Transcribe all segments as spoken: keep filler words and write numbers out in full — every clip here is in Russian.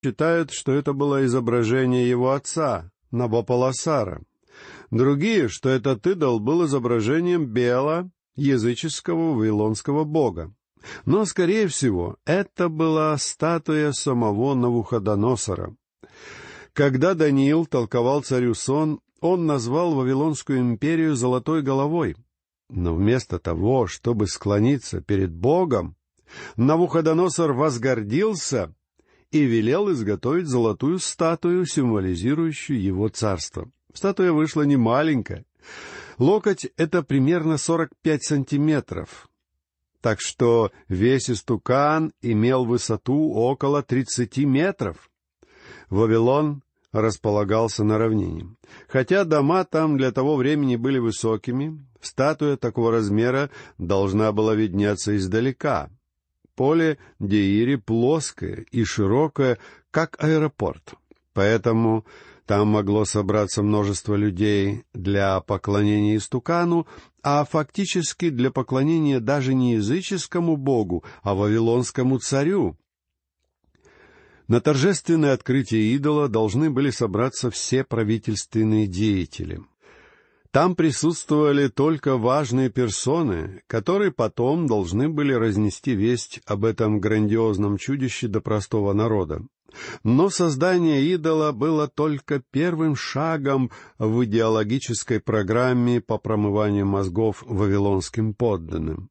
считают, что это было изображение его отца, Набополосара. Другие, что этот идол был изображением Бела, языческого вавилонского бога. Но, скорее всего, это была статуя самого Навуходоносора. Когда Даниил толковал царю сон, он назвал Вавилонскую империю «золотой головой». Но вместо того, чтобы склониться перед Богом, Навуходоносор возгордился и велел изготовить золотую статую, символизирующую его царство. Статуя вышла немаленькая. Локоть — это примерно сорок пять сантиметров. Так что весь истукан имел высоту около тридцати метров. Вавилон располагался на равнине. Хотя дома там для того времени были высокими, статуя такого размера должна была виднеться издалека. Поле Деири плоское и широкое, как аэропорт. Поэтому там могло собраться множество людей для поклонения истукану, а фактически для поклонения даже не языческому богу, а вавилонскому царю. На торжественное открытие идола должны были собраться все правительственные деятели. Там присутствовали только важные персоны, которые потом должны были разнести весть об этом грандиозном чудище до простого народа. Но создание идола было только первым шагом в идеологической программе по промыванию мозгов вавилонским подданным.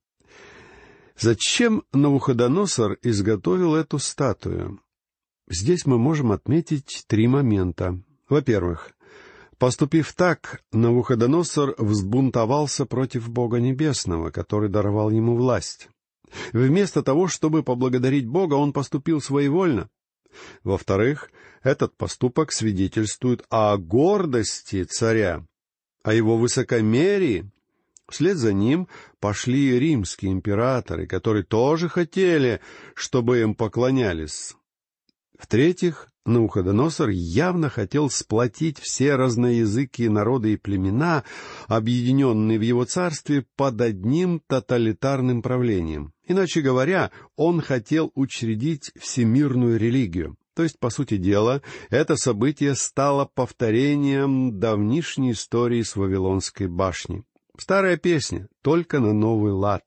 Зачем Навуходоносор изготовил эту статую? Здесь мы можем отметить три момента. Во-первых, поступив так, Навуходоносор взбунтовался против Бога Небесного, который даровал ему власть. Вместо того, чтобы поблагодарить Бога, он поступил своевольно. Во-вторых, этот поступок свидетельствует о гордости царя, о его высокомерии. Вслед за ним пошли римские императоры, которые тоже хотели, чтобы им поклонялись. В-третьих, Навуходоносор явно хотел сплотить все разноязыкие народы и племена, объединенные в его царстве, под одним тоталитарным правлением. Иначе говоря, он хотел учредить всемирную религию. То есть, по сути дела, это событие стало повторением давнишней истории с Вавилонской башней. Старая песня, только на новый лад.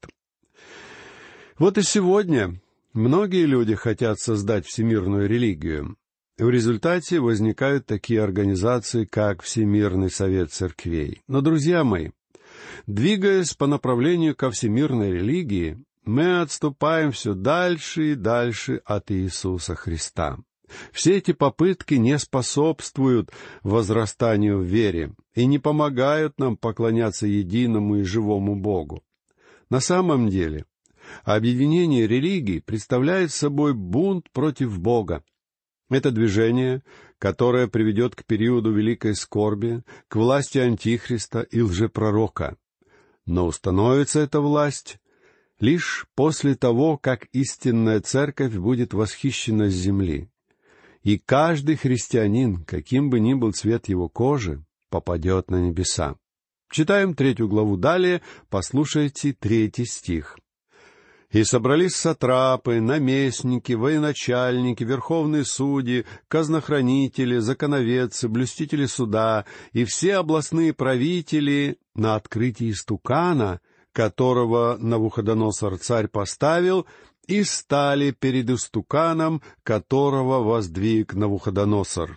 Вот и сегодня многие люди хотят создать всемирную религию. В результате возникают такие организации, как Всемирный совет церквей. Но, друзья мои, двигаясь по направлению ко всемирной религии, мы отступаем все дальше и дальше от Иисуса Христа. Все эти попытки не способствуют возрастанию в вере и не помогают нам поклоняться единому и живому Богу. На самом деле, объединение религий представляет собой бунт против Бога. Это движение, которое приведет к периоду великой скорби, к власти Антихриста и лжепророка. Но установится эта власть лишь после того, как истинная церковь будет восхищена с земли. И каждый христианин, каким бы ни был цвет его кожи, попадет на небеса. Читаем третью главу далее, послушайте третий стих. «И собрались сатрапы, наместники, военачальники, верховные судьи, казнохранители, законоведцы, блюстители суда и все областные правители на открытии истукана, которого Навуходоносор царь поставил, и стали перед истуканом, которого воздвиг Навуходоносор».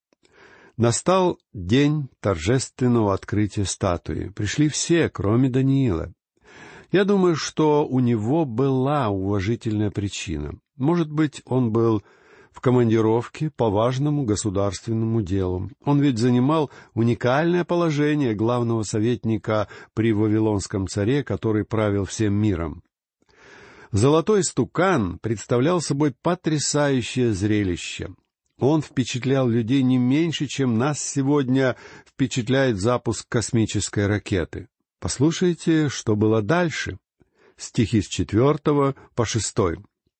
Настал день торжественного открытия статуи. Пришли все, кроме Даниила. Я думаю, что у него была уважительная причина. Может быть, он был в командировке по важному государственному делу. Он ведь занимал уникальное положение главного советника при Вавилонском царе, который правил всем миром. Золотой истукан представлял собой потрясающее зрелище. Он впечатлял людей не меньше, чем нас сегодня впечатляет запуск космической ракеты. Послушайте, что было дальше. Стихи с четвертого по шестой.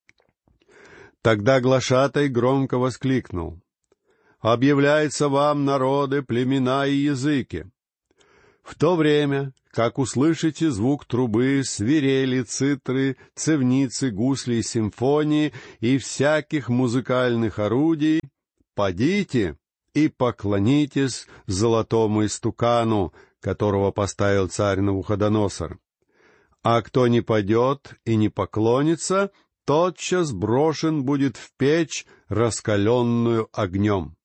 «Тогда глашатай громко воскликнул: «Объявляется вам, народы, племена и языки! В то время, как услышите звук трубы, свирели, цитры, цевницы, гусли, симфонии и всяких музыкальных орудий, подите и поклонитесь золотому истукану, которого поставил царь Навуходоносор. А кто не падет и не поклонится, тотчас брошен будет в печь, раскаленную огнем».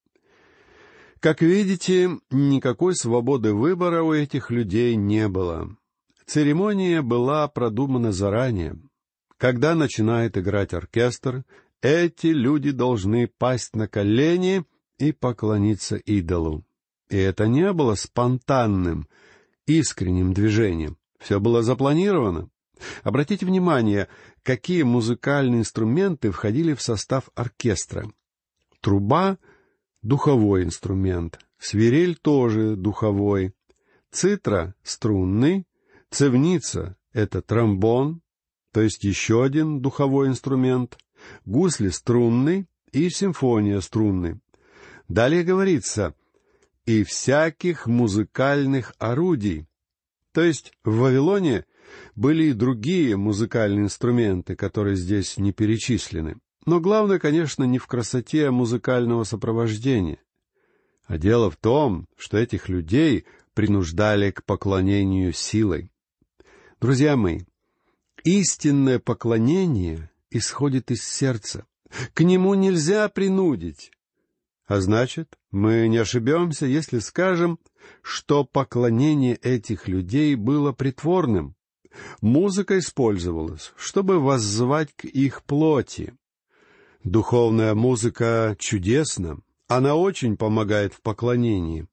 Как видите, никакой свободы выбора у этих людей не было. Церемония была продумана заранее. Когда начинает играть оркестр, эти люди должны пасть на колени и поклониться идолу. И это не было спонтанным, искренним движением. Все было запланировано. Обратите внимание, какие музыкальные инструменты входили в состав оркестра. Труба — духовой инструмент, свирель тоже духовой, цитра — струнный, цевница — это тромбон, то есть еще один духовой инструмент, гусли — струнный и симфония — струнный. Далее говорится «и всяких музыкальных орудий». То есть в Вавилоне были и другие музыкальные инструменты, которые здесь не перечислены. Но главное, конечно, не в красоте музыкального сопровождения. А дело в том, что этих людей принуждали к поклонению силой. Друзья мои, истинное поклонение исходит из сердца. К нему нельзя принудить. А значит, мы не ошибемся, если скажем, что поклонение этих людей было притворным. Музыка использовалась, чтобы воззвать к их плоти. Духовная музыка чудесна, она очень помогает в поклонении.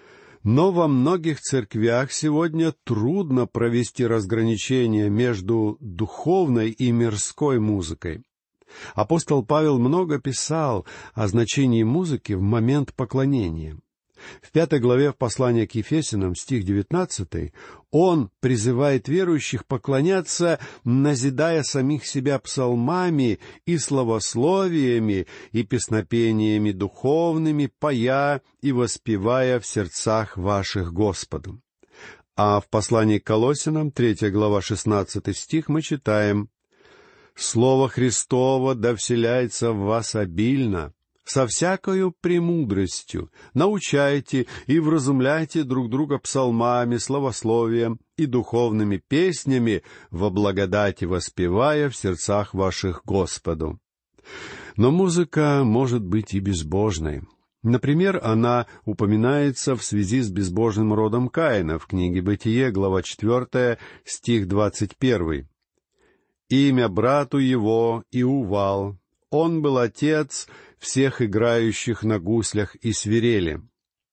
Но во многих церквях сегодня трудно провести разграничение между духовной и мирской музыкой. Апостол Павел много писал о значении музыки в момент поклонения. В пятой главе послания к Ефесянам, стих девятнадцатый, он призывает верующих поклоняться, назидая самих себя псалмами и славословиями и песнопениями духовными, поя и воспевая в сердцах ваших Господу. А в послании к Колоссянам, третья глава, шестнадцатый стих, мы читаем: «Слово Христово да вселяется в вас обильно, со всякою премудростью научайте и вразумляйте друг друга псалмами, славословием и духовными песнями, во благодати воспевая в сердцах ваших Господу». Но музыка может быть и безбожной. Например, она упоминается в связи с безбожным родом Каина в книге «Бытие», глава четвертая, стих двадцать первый. «Имя брату его Иувал, он был отец всех играющих на гуслях и свирели».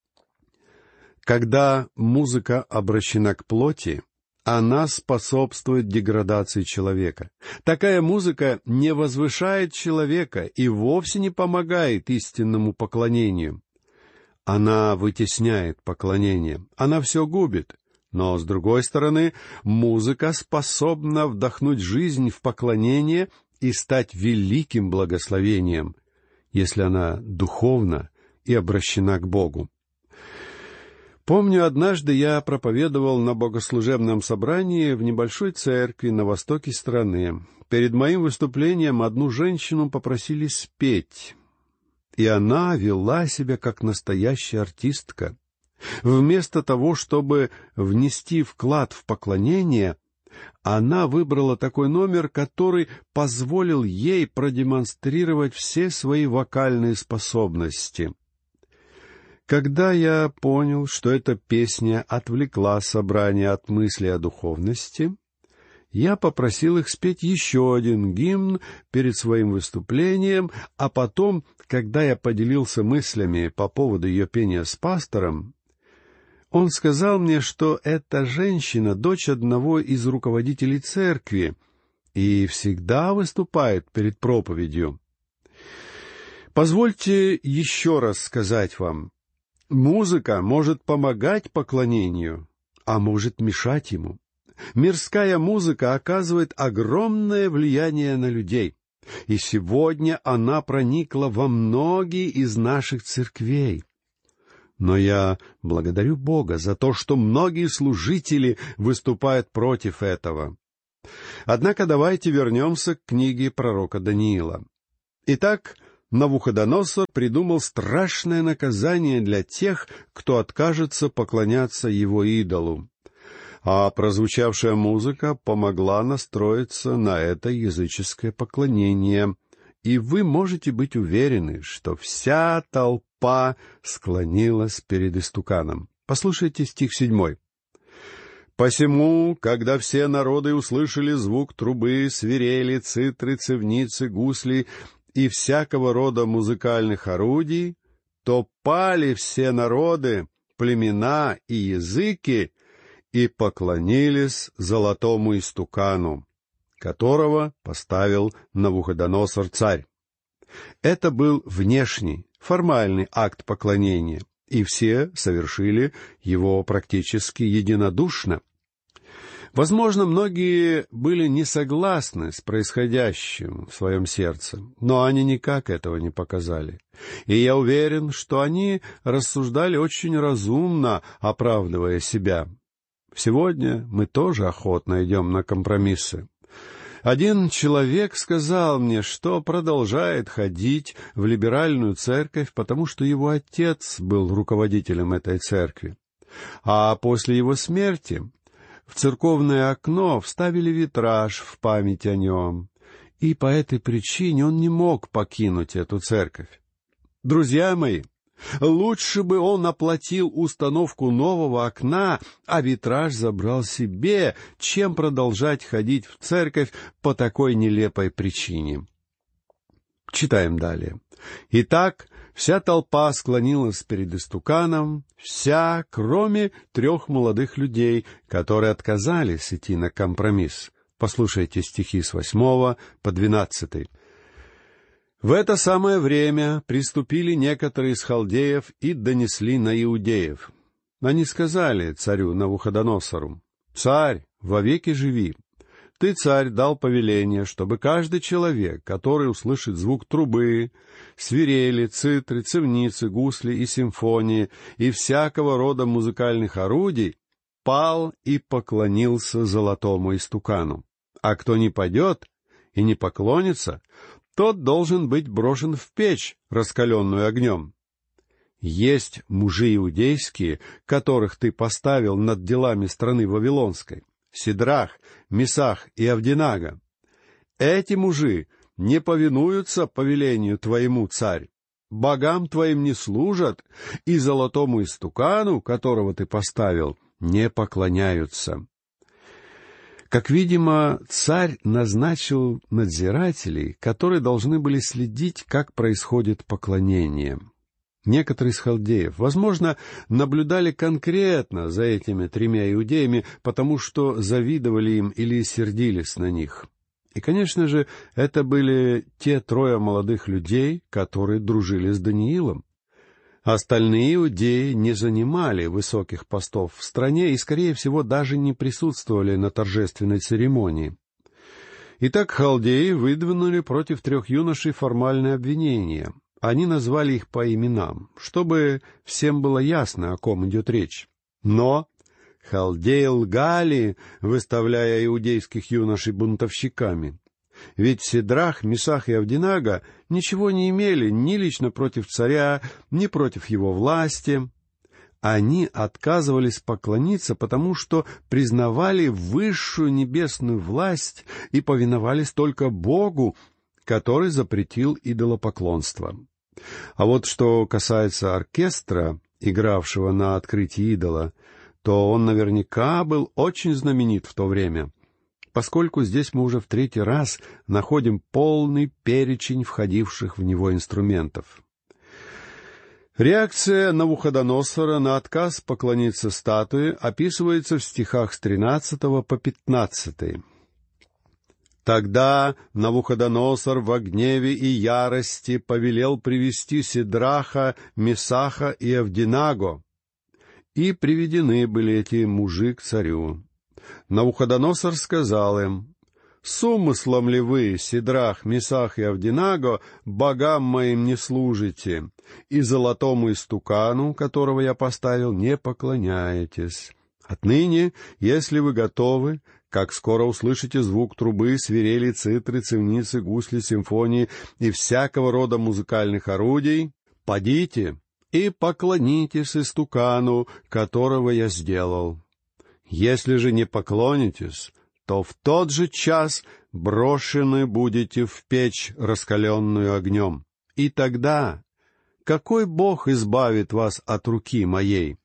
Когда музыка обращена к плоти, она способствует деградации человека. Такая музыка не возвышает человека и вовсе не помогает истинному поклонению. Она вытесняет поклонение, она все губит. Но, с другой стороны, музыка способна вдохнуть жизнь в поклонение и стать великим благословением, если она духовна и обращена к Богу. Помню, однажды я проповедовал на богослужебном собрании в небольшой церкви на востоке страны. Перед моим выступлением одну женщину попросили спеть, и она вела себя как настоящая артистка. Вместо того, чтобы внести вклад в поклонение, она выбрала такой номер, который позволил ей продемонстрировать все свои вокальные способности. Когда я понял, что эта песня отвлекла собрание от мысли о духовности, я попросил их спеть еще один гимн перед своим выступлением, а потом, когда я поделился мыслями по поводу ее пения с пастором, он сказал мне, что эта женщина — дочь одного из руководителей церкви и всегда выступает перед проповедью. Позвольте еще раз сказать вам, музыка может помогать поклонению, а может мешать ему. Мирская музыка оказывает огромное влияние на людей, и сегодня она проникла во многие из наших церквей. Но я благодарю Бога за то, что многие служители выступают против этого. Однако давайте вернемся к книге пророка Даниила. Итак, Навуходоносор придумал страшное наказание для тех, кто откажется поклоняться его идолу. А прозвучавшая музыка помогла настроиться на это языческое поклонение. И вы можете быть уверены, что вся толпа склонилась перед истуканом. Послушайте стих седьмой. «Посему, когда все народы услышали звук трубы, свирели, цитры, цевницы, гусли и всякого рода музыкальных орудий, то пали все народы, племена и языки и поклонились золотому истукану, которого поставил Навуходоносор царь». Это был внешний, формальный акт поклонения, и все совершили его практически единодушно. Возможно, многие были не согласны с происходящим в своем сердце, но они никак этого не показали. И я уверен, что они рассуждали очень разумно, оправдывая себя. Сегодня мы тоже охотно идем на компромиссы. Один человек сказал мне, что продолжает ходить в либеральную церковь, потому что его отец был руководителем этой церкви. А после его смерти в церковное окно вставили витраж в память о нем, и по этой причине он не мог покинуть эту церковь. Друзья мои, лучше бы он оплатил установку нового окна, а витраж забрал себе, чем продолжать ходить в церковь по такой нелепой причине. Читаем далее. «Итак, вся толпа склонилась перед истуканом, вся, кроме трех молодых людей, которые отказались идти на компромисс». Послушайте стихи с восьмого по двенадцатый. «В это самое время приступили некоторые из халдеев и донесли на иудеев. Они сказали царю Навуходоносору: «Царь, вовеки живи! Ты, царь, дал повеление, чтобы каждый человек, который услышит звук трубы, свирели, цитры, цевницы, гусли и симфонии и всякого рода музыкальных орудий, пал и поклонился золотому истукану. А кто не падет и не поклонится, тот должен быть брошен в печь, раскаленную огнем. Есть мужи иудейские, которых ты поставил над делами страны Вавилонской: Сидрах, Месах и Авденаго. Эти мужи не повинуются повелению твоему, царь, богам твоим не служат, и золотому истукану, которого ты поставил, не поклоняются». Как видимо, царь назначил надзирателей, которые должны были следить, как происходит поклонение. Некоторые из халдеев, возможно, наблюдали конкретно за этими тремя иудеями, потому что завидовали им или сердились на них. И, конечно же, это были те трое молодых людей, которые дружили с Даниилом. Остальные иудеи не занимали высоких постов в стране и, скорее всего, даже не присутствовали на торжественной церемонии. Итак, халдеи выдвинули против трех юношей формальное обвинение. Они назвали их по именам, чтобы всем было ясно, о ком идет речь. Но халдеи лгали, выставляя иудейских юношей бунтовщиками. Ведь Сидрах, Месах и Авденаго ничего не имели ни лично против царя, ни против его власти. Они отказывались поклониться, потому что признавали высшую небесную власть и повиновались только Богу, который запретил идолопоклонство. А вот что касается оркестра, игравшего на открытии идола, то он наверняка был очень знаменит в то время, поскольку здесь мы уже в третий раз находим полный перечень входивших в него инструментов. Реакция Навуходоносора на отказ поклониться статуе описывается в стихах с тринадцатого по пятнадцатый. «Тогда Навуходоносор во гневе и ярости повелел привести Сидраха, Месаха и Авденаго, и приведены были эти мужи к царю. Навуходоносор сказал им: С умыслом ли вы, Сидрах, Месах и Авденаго, богам моим не служите, и золотому истукану, которого я поставил, не поклоняетесь? Отныне, если вы готовы, как скоро услышите звук трубы, свирели, цитры, цивницы, гусли, симфонии и всякого рода музыкальных орудий, подите и поклонитесь истукану, которого я сделал. Если же не поклонитесь, то в тот же час брошены будете в печь, раскаленную огнем. И тогда какой Бог избавит вас от руки моей?»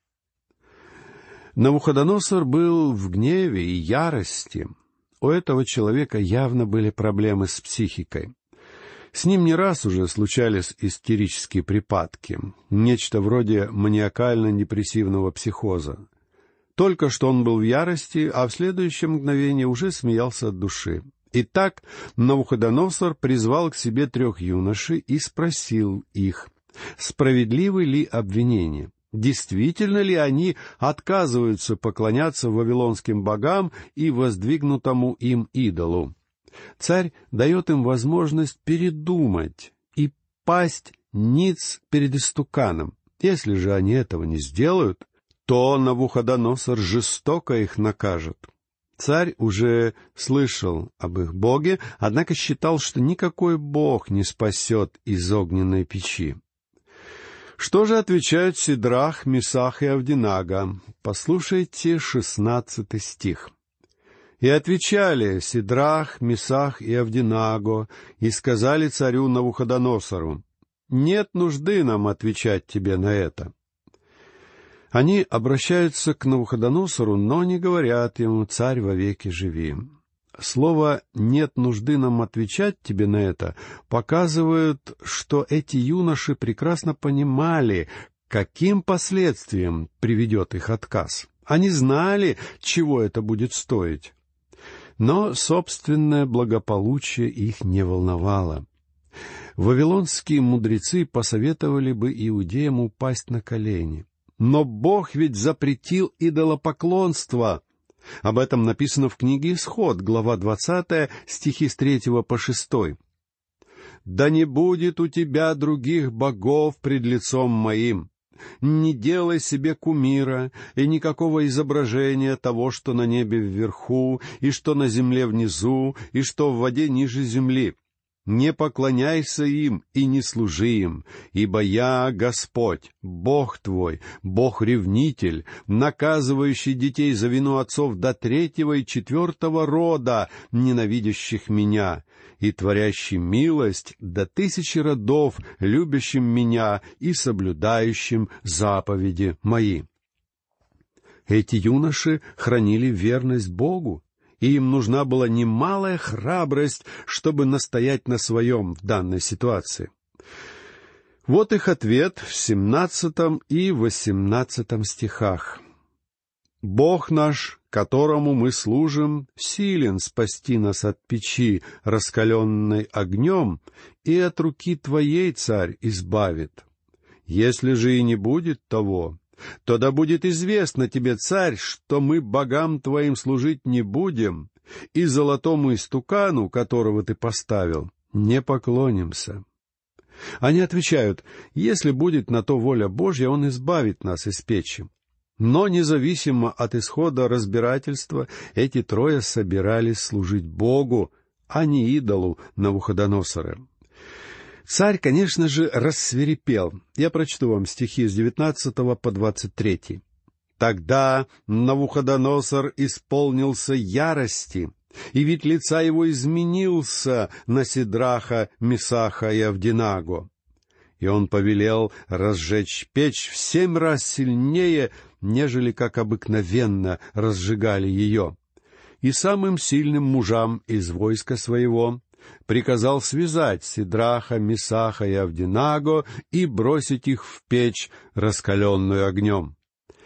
Навуходоносор был в гневе и ярости. У этого человека явно были проблемы с психикой. С ним не раз уже случались истерические припадки, нечто вроде маниакально-депрессивного психоза. Только что он был в ярости, а в следующее мгновение уже смеялся от души. Итак, Навуходоносор призвал к себе трех юношей и спросил их, справедливы ли обвинения, действительно ли они отказываются поклоняться вавилонским богам и воздвигнутому им идолу. Царь дает им возможность передумать и пасть ниц перед истуканом. Если же они этого не сделают, то Навуходоносор жестоко их накажет. Царь уже слышал об их боге, однако считал, что никакой бог не спасет из огненной печи. Что же отвечают Сидрах, Месах и Авденаго? Послушайте шестнадцатый стих. «И отвечали Сидрах, Месах и Авденаго, и сказали царю Навуходоносору: нет нужды нам отвечать тебе на это». Они обращаются к Навуходоносору, но не говорят ему: «Царь, вовеки живи». Слово «нет нужды нам отвечать тебе на это» показывает, что эти юноши прекрасно понимали, каким последствиям приведет их отказ. Они знали, чего это будет стоить. Но собственное благополучие их не волновало. Вавилонские мудрецы посоветовали бы иудеям упасть на колени. Но Бог ведь запретил идолопоклонство. Об этом написано в книге Исход, глава двадцатая, стихи с третьего по шестой. «Да не будет у тебя других богов пред лицом моим. Не делай себе кумира и никакого изображения того, что на небе вверху, и что на земле внизу, и что в воде ниже земли. Не поклоняйся им и не служи им, ибо я, Господь, Бог твой, Бог-ревнитель, наказывающий детей за вину отцов до третьего и четвертого рода, ненавидящих меня, и творящий милость до тысячи родов, любящим меня и соблюдающим заповеди мои». Эти юноши хранили верность Богу, и им нужна была немалая храбрость, чтобы настоять на своем в данной ситуации. Вот их ответ в семнадцатом и восемнадцатом стихах. «Бог наш, которому мы служим, силен спасти нас от печи, раскаленной огнем, и от руки твоей, царь, избавит. Если же и не будет того, то да будет известно тебе, царь, что мы богам твоим служить не будем, и золотому истукану, которого ты поставил, не поклонимся». Они отвечают: если будет на то воля Божья, Он избавит нас из печи. Но независимо от исхода разбирательства, эти трое собирались служить Богу, а не идолу Навуходоносора. Царь, конечно же, рассвирепел. Я прочту вам стихи с девятнадцатого по двадцать третий. «Тогда Навуходоносор исполнился ярости, и вид лица его изменился на Сидраха, Месаха и Авденаго. И он повелел разжечь печь в семь раз сильнее, нежели как обыкновенно разжигали ее. И самым сильным мужам из войска своего приказал связать Сидраха, Месаха и Авденаго и бросить их в печь, раскаленную огнем.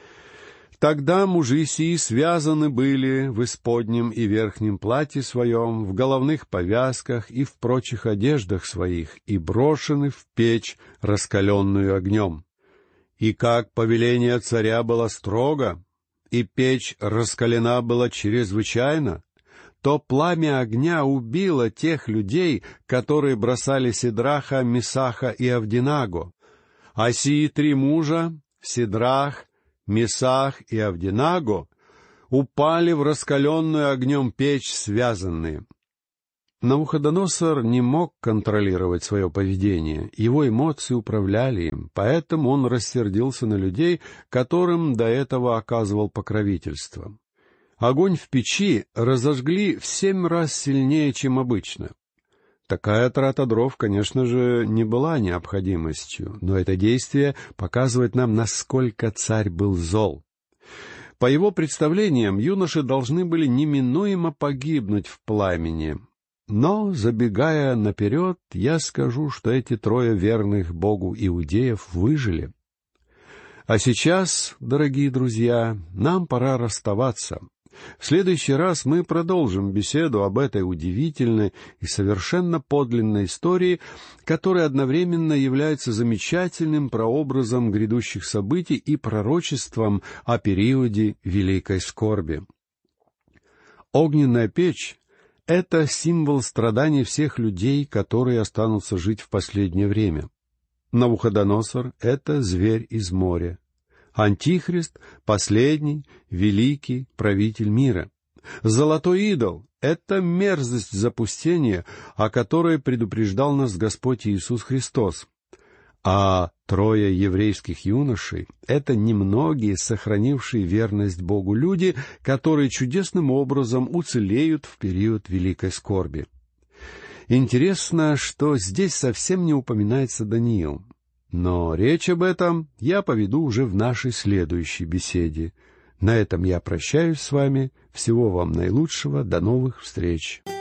Тогда мужи сии связаны были в исподнем и верхнем платье своем, в головных повязках и в прочих одеждах своих, и брошены в печь, раскаленную огнем. И как повеление царя было строго, и печь раскалена была чрезвычайно, то пламя огня убило тех людей, которые бросали Сидраха, Месаха и Авденаго. А сии три мужа, Сидрах, Месах и Авденаго, упали в раскаленную огнем печь связанные». Навуходоносор не мог контролировать свое поведение, его эмоции управляли им, поэтому он рассердился на людей, которым до этого оказывал покровительство. Огонь в печи разожгли в семь раз сильнее, чем обычно. Такая трата дров, конечно же, не была необходимостью, но это действие показывает нам, насколько царь был зол. По его представлениям, юноши должны были неминуемо погибнуть в пламени. Но, забегая наперед, я скажу, что эти трое верных Богу иудеев выжили. А сейчас, дорогие друзья, нам пора расставаться. В следующий раз мы продолжим беседу об этой удивительной и совершенно подлинной истории, которая одновременно является замечательным прообразом грядущих событий и пророчеством о периоде великой скорби. Огненная печь — это символ страданий всех людей, которые останутся жить в последнее время. Навуходоносор — это зверь из моря. Антихрист — последний, великий правитель мира. Золотой идол — это мерзость запустения, о которой предупреждал нас Господь Иисус Христос. А трое еврейских юношей — это немногие, сохранившие верность Богу люди, которые чудесным образом уцелеют в период великой скорби. Интересно, что здесь совсем не упоминается Даниил. Но речь об этом я поведу уже в нашей следующей беседе. На этом я прощаюсь с вами. Всего вам наилучшего. До новых встреч.